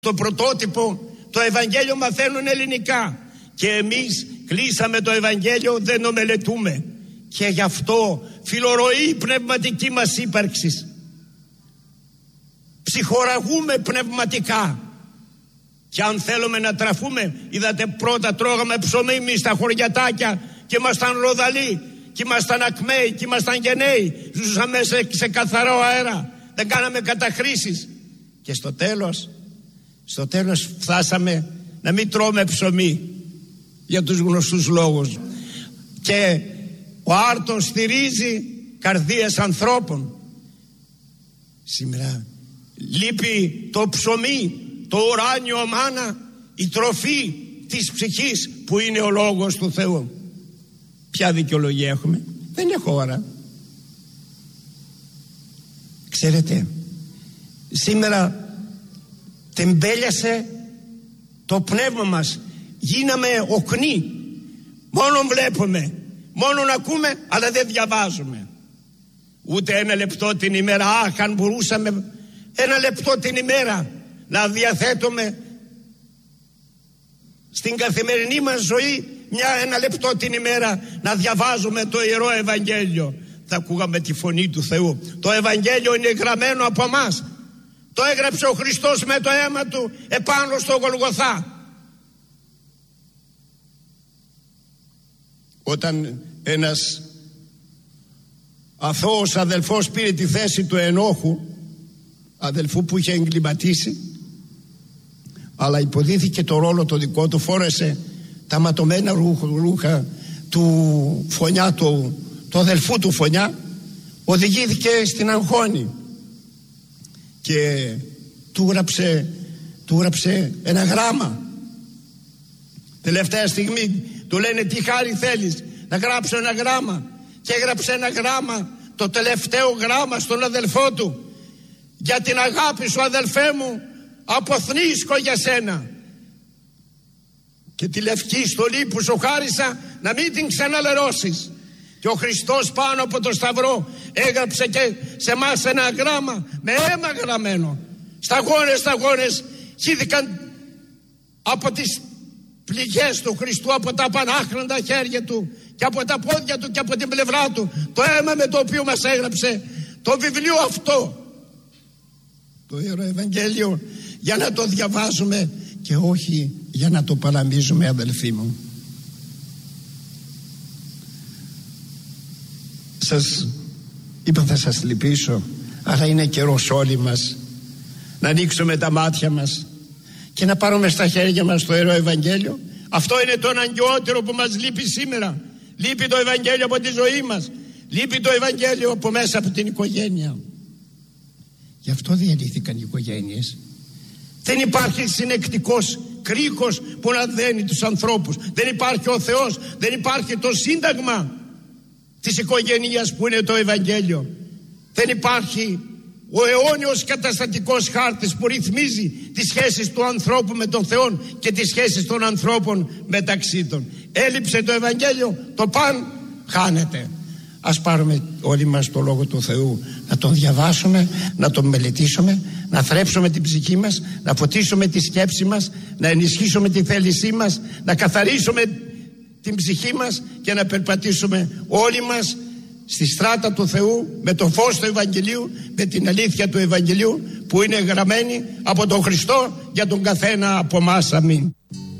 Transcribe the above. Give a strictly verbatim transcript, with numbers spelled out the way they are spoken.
Το πρωτότυπο, το Ευαγγέλιο μαθαίνουν ελληνικά και εμείς κλείσαμε το Ευαγγέλιο, δεν το μελετούμε και γι' αυτό φιλορροεί η πνευματική μας ύπαρξη. Ψυχοραγούμε πνευματικά και αν θέλουμε να τραφούμε, είδατε πρώτα τρώγαμε ψωμί εμείς στα χωριατάκια και ήμασταν ροδαλοί και ήμασταν ακμαίοι και ήμασταν γενναίοι, ζούσαμε μέσα σε καθαρό αέρα, δεν κάναμε καταχρήσεις και στο τέλος Στο τέλος φτάσαμε να μην τρώμε ψωμί για τους γνωστούς λόγους. Και ο άρτος στηρίζει καρδίες ανθρώπων. Σήμερα λείπει το ψωμί, το ουράνιο μάνα, η τροφή της ψυχής που είναι ο λόγος του Θεού. Ποια δικαιολογία έχουμε? Δεν έχω ώρα. Ξέρετε, σήμερα τεμπέλιασε το πνεύμα μας, γίναμε οκνοί, μόνο βλέπουμε, μόνο ακούμε, αλλά δεν διαβάζουμε ούτε ένα λεπτό την ημέρα. Αχ, αν μπορούσαμε ένα λεπτό την ημέρα να διαθέτουμε στην καθημερινή μας ζωή, μια, ένα λεπτό την ημέρα να διαβάζουμε το Ιερό Ευαγγέλιο, θα ακούγαμε τη φωνή του Θεού. Το Ευαγγέλιο είναι γραμμένο από μας. Το έγραψε ο Χριστός με το αίμα του επάνω στο Γολγοθά. Όταν ένας αθώος αδελφός πήρε τη θέση του Ενόχου, αδελφού που είχε εγκληματίσει, αλλά υποδίθηκε το ρόλο το δικό του, φόρεσε τα ματωμένα ρούχα του Φωνιά, του, του αδελφού του Φωνιά, οδηγήθηκε στην Αγχώνη και του γράψε, του γράψε ένα γράμμα. Τελευταία στιγμή του λένε τι χάρη θέλεις? Να γράψω ένα γράμμα. Και έγραψε ένα γράμμα, το τελευταίο γράμμα στον αδελφό του. Για την αγάπη σου αδελφέ μου αποθνίσκω για σένα και τη λευκή στολή που σου χάρισα να μην την ξαναλερώσεις. Και ο Χριστός πάνω από το Σταυρό έγραψε και σε εμάς ένα γράμμα με αίμα γραμμένο. Σταγόνες, σταγόνες χύθηκαν από τις πληγές του Χριστού, από τα πανάχροντα χέρια του και από τα πόδια του και από την πλευρά του, το αίμα με το οποίο μας έγραψε το βιβλίο αυτό, το Ιερό Ευαγγέλιο, για να το διαβάζουμε και όχι για να το παραμίζουμε, αδελφοί μου. Σας είπα θα σας λυπήσω, αλλά είναι καιρός όλοι μας να ανοίξουμε τα μάτια μας και να πάρουμε στα χέρια μας το Ιερό Ευαγγέλιο. Αυτό είναι το αναγκαιότερο που μας λείπει σήμερα. Λείπει το Ευαγγέλιο από τη ζωή μας, λείπει το Ευαγγέλιο από μέσα από την οικογένεια. Γι' αυτό διαλύθηκαν οι οικογένειες. Δεν υπάρχει συνεκτικός κρίκος που να δένει τους ανθρώπους. Δεν υπάρχει ο Θεός, δεν υπάρχει το σύνταγμα της οικογένειας που είναι το Ευαγγέλιο. Δεν υπάρχει ο αιώνιος καταστατικός χάρτης που ρυθμίζει τις σχέσεις του ανθρώπου με τον Θεό και τις σχέσεις των ανθρώπων μεταξύ των. Έλειψε το Ευαγγέλιο, το παν χάνεται. Ας πάρουμε όλοι μας το Λόγο του Θεού, να τον διαβάσουμε, να τον μελετήσουμε, να θρέψουμε την ψυχή μας, να φωτίσουμε τη σκέψη μας, να ενισχύσουμε τη θέλησή μας, να καθαρίσουμε την ψυχή μας και να περπατήσουμε όλοι μας στη στράτα του Θεού με το φως του Ευαγγελίου, με την αλήθεια του Ευαγγελίου που είναι γραμμένη από τον Χριστό για τον καθένα από εμάς. Αμήν.